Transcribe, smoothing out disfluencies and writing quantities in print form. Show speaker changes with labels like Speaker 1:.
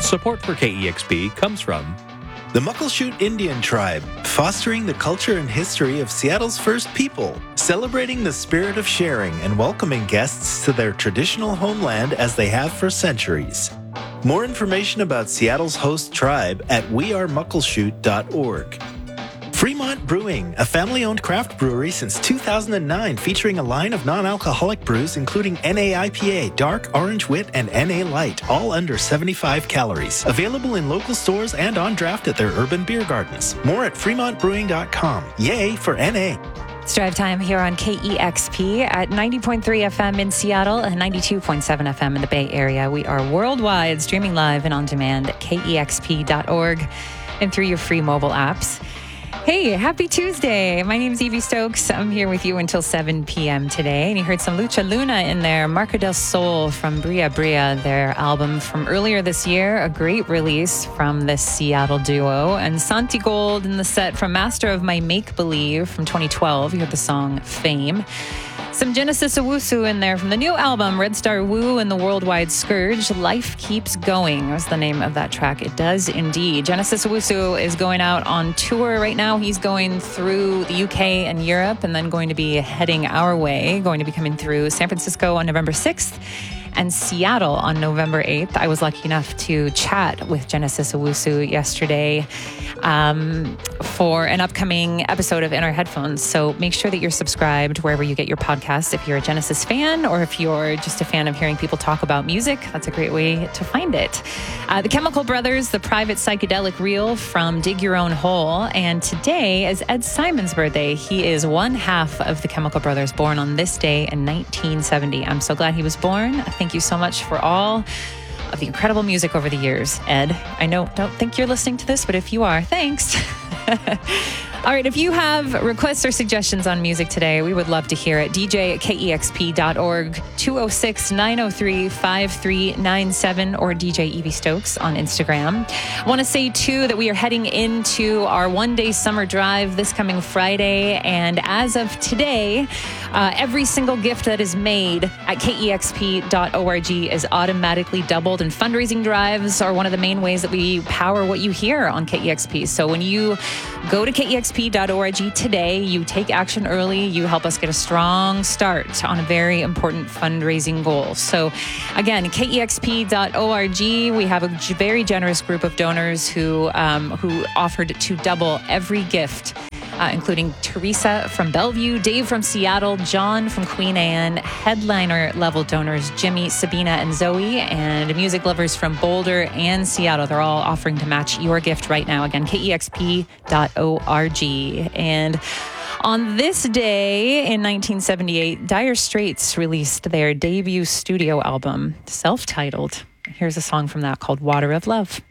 Speaker 1: Support for KEXP comes from
Speaker 2: the Muckleshoot Indian Tribe, fostering the culture and history of Seattle's first people, celebrating the spirit of sharing and welcoming guests to their traditional homeland as they have for centuries. More information about Seattle's host tribe at wearemuckleshoot.org. Fremont Brewing, a family-owned craft brewery since 2009, featuring a line of non-alcoholic brews including NA IPA, Dark, Orange Wit, and NA Light, all under 75 calories. Available in local stores and on draft at their urban beer gardens. More at fremontbrewing.com. Yay for NA!
Speaker 3: It's drive time here on KEXP at 90.3 FM in Seattle and 92.7 FM in the Bay Area. We are worldwide, streaming live and on demand at kexp.org and through your free mobile apps. Hey, happy Tuesday. My name is Evie Stokes. I'm here with you until 7 p.m. today. And you heard some Lucha Luna in there, Marca del Sol from Bria Bria, their album from earlier this year, a great release from this Seattle duo. And Santi Gold in the set from Master of My Make Believe from 2012. You heard the song Fame. Some Genesis Owusu in there from the new album, Red Star Woo and the Worldwide Scourge. Life Keeps Going was the name of that track. It does indeed. Genesis Owusu is going out on tour right now. He's going through the UK and Europe and then going to be heading our way, going to be coming through San Francisco on November 6th and Seattle on November 8th. I was lucky enough to chat with Genesis Owusu yesterday for an upcoming episode of In Our Headphones. So make sure that you're subscribed wherever you get your podcasts. If you're a Genesis fan or if you're just a fan of hearing people talk about music, that's a great way to find it. The Chemical Brothers, the private psychedelic reel from Dig Your Own Hole. And today is Ed Simon's birthday. He is one half of the Chemical Brothers, born on this day in 1970. I'm so glad he was born. Thank you so much for all of the incredible music over the years, Ed. I don't think you're listening to this, but if you are, thanks. All right, if you have requests or suggestions on music today, we would love to hear it. DJ at KEXP.org, 206-903-5397, or DJ Evie Stokes on Instagram. I want to say, too, that we are heading into our one-day summer drive this coming Friday, and as of today, every single gift that is made at KEXP.org is automatically doubled, and fundraising drives are one of the main ways that we power what you hear on KEXP. So when you go to KEXP.org today, you take action early, you help us get a strong start on a very important fundraising goal. So again, KEXP.org, we have a very generous group of donors who offered to double every gift, including Teresa from Bellevue, Dave from Seattle, John from Queen Anne, headliner level donors Jimmy, Sabina, and Zoe, and music lovers from Boulder and Seattle. They're all offering to match your gift right now. Again, KEXP.org. And on this day in 1978, Dire Straits released their debut studio album, self-titled. Here's a song from that called Water of Love.